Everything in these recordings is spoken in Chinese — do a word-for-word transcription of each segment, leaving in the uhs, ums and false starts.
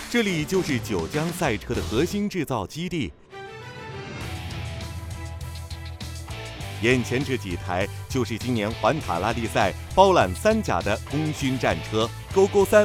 这里就是九江赛车的核心制造基地。眼前这几台就是今年环塔拉力赛包揽三甲的功勋战车勾勾三。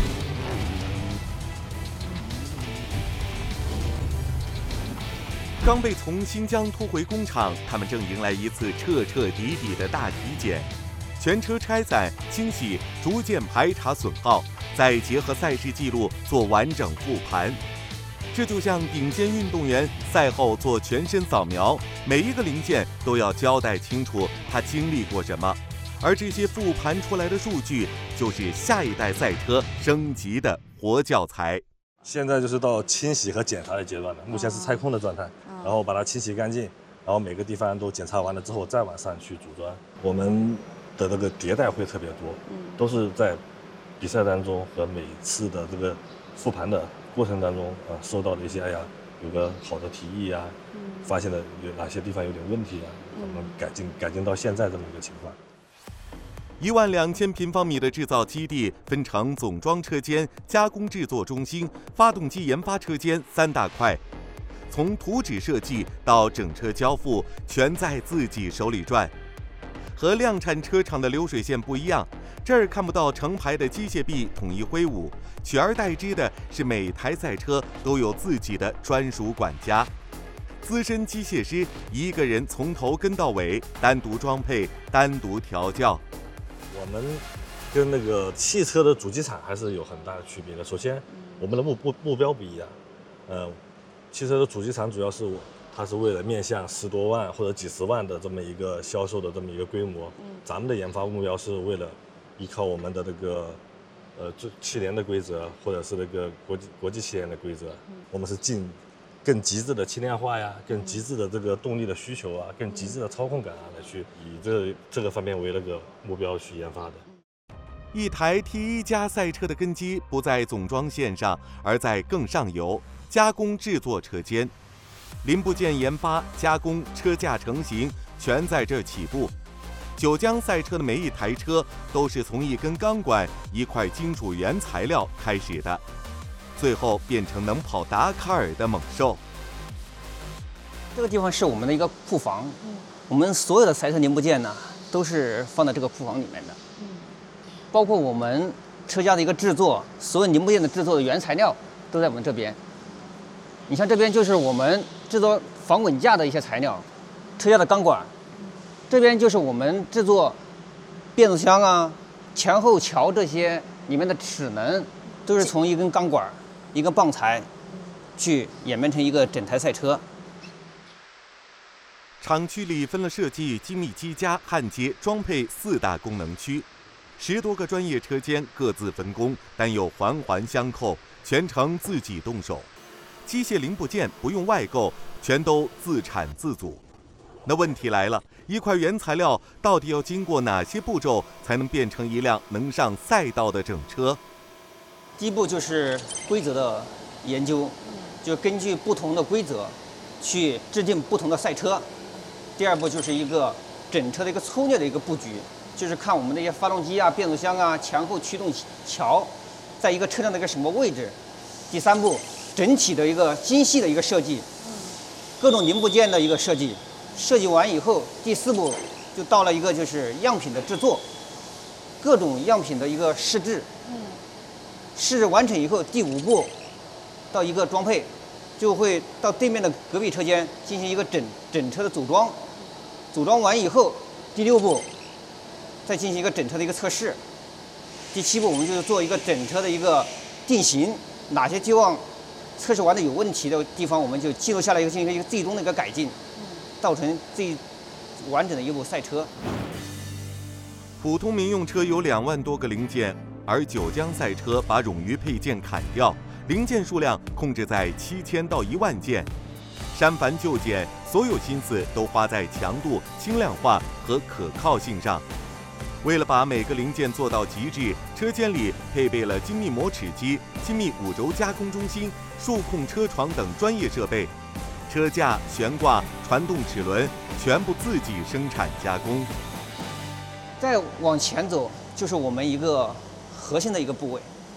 刚被从新疆拖回工厂，他们正迎来一次彻彻底底的大体检，全车拆散、清洗，逐渐排查损耗，再结合赛事记录做完整复盘。这就像顶尖运动员赛后做全身扫描，每一个零件都要交代清楚他经历过什么，而这些复盘出来的数据，就是下一代赛车升级的活教材。 现在就是到清洗和检查的阶段了，目前是拆空的状态，然后把它清洗干净，然后每个地方都检查完了之后，再往上去组装。我们的这个迭代会特别多，都是在比赛当中和每次的这个复盘的过程当中啊，收到的一些哎呀，有个好的提议啊，发现了有哪些地方有点问题啊，我们改进改进到现在这么一个情况。 一万两千平方米的制造基地分成总装车间、加工制作中心、发动机研发车间三大块，从图纸设计到整车交付，全在自己手里转。和量产车厂的流水线不一样，这儿看不到成排的机械臂统一挥舞，取而代之的是每台赛车都有自己的专属管家。资深机械师一个人从头跟到尾，单独装配，单独调教。 我们跟那个汽车的主机厂还是有很大的区别的。首先，我们的目目目标不一样。呃，汽车的主机厂主要是它是为了面向十多万或者几十万的这么一个销售的这么一个规模。咱们的研发目标是为了依靠我们的这个呃汽联的规则，或者是那个国际国际汽联的规则，我们是进更极致的轻量化呀，更极致的这个动力的需求啊，更极致的操控感啊，来去以这这个方面为那个目标去研发的。 一台 T 一 加赛车的根基不在总装线上，而在更上游加工制作车间，零部件研发、加工、车架成型，全在这起步。九江赛车的每一台车都是从一根钢管、一块金属原材料开始的。最后变成能跑达喀尔的猛兽。 这个地方是我们的一个库房，嗯、我们所有的赛车零部件呢，都是放在这个库房里面的，嗯、包括我们车架的一个制作，所有零部件的制作的原材料都在我们这边。你像这边就是我们制作防滚架的一些材料，车架的钢管，这边就是我们制作变速箱啊、前后桥这些里面的齿轮，都是从一根钢管、一个棒材去演变成一个整台赛车。 厂区里分了设计、精密机加、焊接、装配四大功能区，十多个专业车间各自分工，但又环环相扣，全程自己动手。机械零部件不用外购，全都自产自组。那问题来了，一块原材料到底要经过哪些步骤，才能变成一辆能上赛道的整车？ 第一步就是规则的研究，就根据不同的规则去制定不同的赛车。第二步就是一个整车的一个粗略的一个布局，就是看我们那些发动机啊、变速箱啊、前后驱动桥，在一个车辆的一个什么位置。第三步，整体的一个精细的一个设计，各种零部件的一个设计。设计完以后，第四步就到了一个就是样品的制作，各种样品的一个试制。试制完成以后，第五步到一个装配，就会到对面的隔壁车间进行一个整整车的组装。组装完以后，第六步再进行一个整车的一个测试。第七步我们就是做一个整车的一个定型，哪些地方测试完的有问题的地方，我们就记录下来，一个进行一个最终的一个改进，造成最完整的一部赛车。 普通民用车有两万多个零件，而九江赛车把冗余配件砍掉，零件数量控制在七千到一万件。删繁就简，所有心思都花在强度、轻量化和可靠性上。为了把每个零件做到极致，车间里配备了精密磨齿机、精密五轴加工中心、数控车床等专业设备。车架、悬挂、传动齿轮全部自己生产加工。 再往前走，就是我们一个核心的一个部位，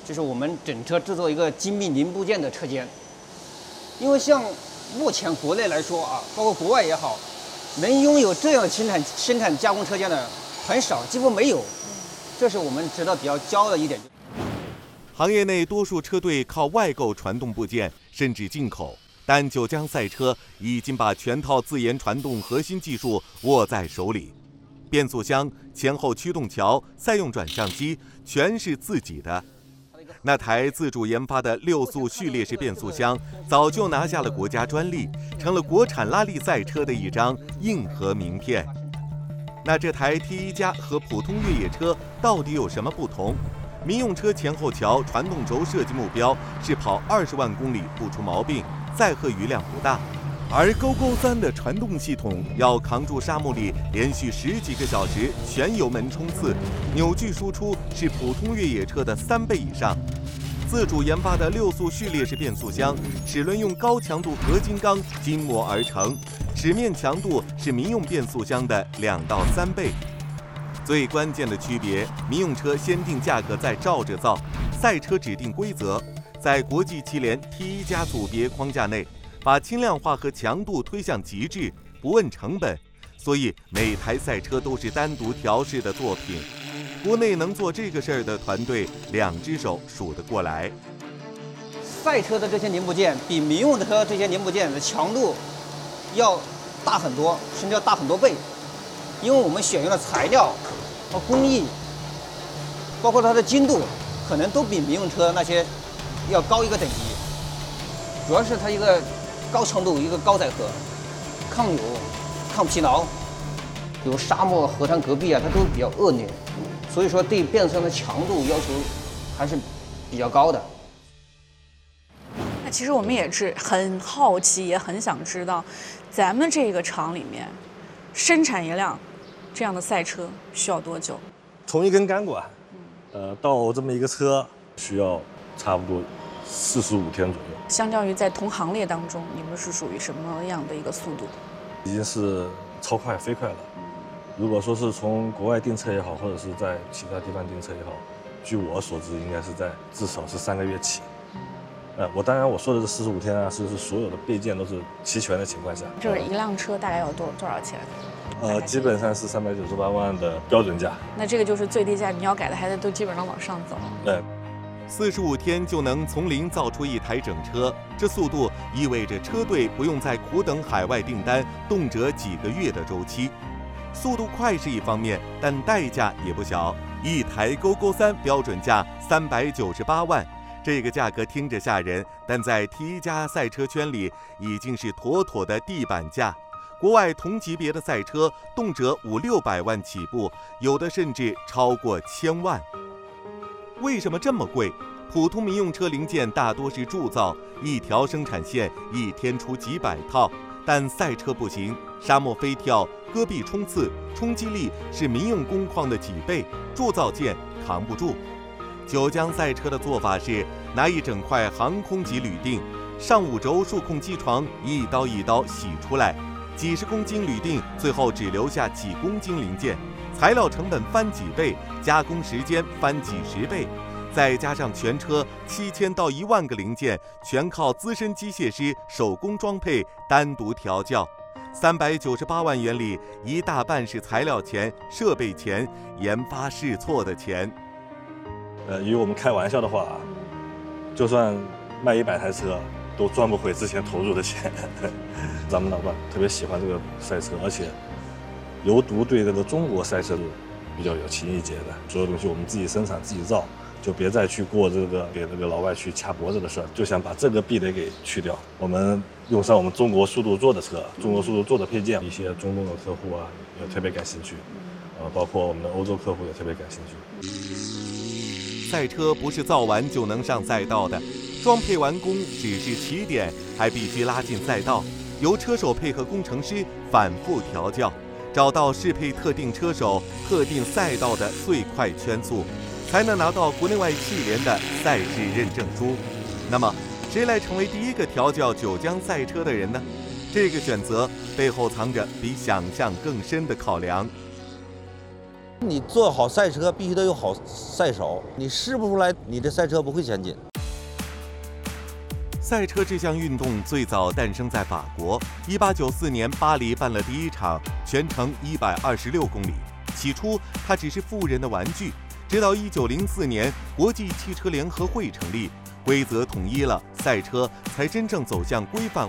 就是我们整车制作一个精密零部件的车间。因为像目前国内来说啊，包括国外也好，能拥有这样的生产生产加工车间的很少，几乎没有。这是我们值得比较骄傲的一点。 行业内多数车队靠外购传动部件，甚至进口，但九江赛车已经把全套自研传动核心技术握在手里，变速箱、前后驱动桥、赛用转向机全是自己的。那台自主研发的六速序列式变速箱早就拿下了国家专利，成了国产拉力赛车的一张硬核名片。那这台 T 一加和普通越野车到底有什么不同？民用车前后桥传动轴设计目标是跑二十万公里不出毛病，载荷余量不大。而勾勾三的传动系统要扛住沙漠里连续十几个小时全油门冲刺，扭矩输出是普通越野车的三倍以上。自主研发的六速序列式变速箱，齿轮用高强度合金钢筋磨而成，齿面强度是民用变速箱的两到三倍。最关键的区别，民用车先定价格再照着造，赛车指定规则，在国际汽联 T 一加组别框架内，把轻量化和强度推向极致，不问成本，所以每台赛车都是单独调试的作品。国内能做这个事儿的团队，两只手数得过来。 赛车的这些零部件比民用车这些零部件的强度要大很多，甚至要大很多倍，因为我们选用的材料和工艺，包括它的精度，可能都比民用车那些要高一个等级。主要是它一个高强度，一个高载荷，抗扭、抗疲劳，比如沙漠、河滩、戈壁啊，它都比较恶劣。所以说，对变速箱的强度要求还是比较高的。 那其实我们也是很好奇，也很想知道，咱们这个厂里面生产一辆这样的赛车需要多久？ 从一根钢管，呃，到这么一个车需要差不多四十五天左右。 相较于在同行列当中，你们是属于什么样的一个速度？ 已经是超快、飞快了。如果说是从国外订车也好，或者是在其他地方订车也好，据我所知，应该是在至少是三个月起。呃，我当然我说的这四十五天啊，是是所有的备件都是齐全的情况下。 就是一辆车大概有多多少钱？ 呃，基本上是三百九十八万的标准价。 那这个就是最低价，你要改的还得都基本上往上走。 对。 四十五天就能从零造出一台整车，这速度意味着车队不用再苦等海外订单，动辄几个月的周期。速度快是一方面，但代价也不小。一台勾勾三标准价三百九十八万，这个价格听着吓人，但在 T 一加赛车圈里已经是妥妥的地板价。国外同级别的赛车动辄五六百万起步，有的甚至超过千万。为什么这么贵？普通民用车零件大多是铸造，一条生产线一天出几百套，但赛车不行，沙漠飞跳、戈壁冲刺，冲击力是民用工况的几倍，铸造件扛不住。九江赛车的做法是拿一整块航空级铝锭，上五轴数控机床一刀一刀洗出来，几十公斤铝锭最后只留下几公斤零件，材料成本翻几倍，加工时间翻几十倍，再加上全车七千到一万个零件，全靠资深机械师手工装配，单独调教。三百九十八万元里，一大半是材料钱、设备钱、研发试错的钱。 呃，与我们开玩笑的话，就算卖一百台车，都赚不回之前投入的钱。咱们老板特别喜欢这个赛车，而且尤独对这个中国赛车比较有情意结的，所有东西我们自己生产自己造，就别再去过这个给这个老外去掐脖子的事儿，就想把这个壁垒给去掉。我们用上我们中国速度做的车，中国速度做的配件，一些中东的客户啊也特别感兴趣，呃，包括我们的欧洲客户也特别感兴趣。 赛车不是造完就能上赛道的，装配完工只是起点，还必须拉进赛道，由车手配合工程师反复调教，找到适配特定车手、特定赛道的最快圈速，才能拿到国内外汽联的赛事认证书。那么，谁来成为第一个调教九江赛车的人呢？这个选择背后藏着比想象更深的考量。 你做好赛车，必须得有好赛手，你试不出来，你的赛车不会前进。 赛车这项运动最早诞生在法国，一八九四年巴黎办了第一场，全程一百二十六公里。起初，它只是富人的玩具，直到一九零四年，国际汽车联合会成立，规则统一了，赛车才真正走向规范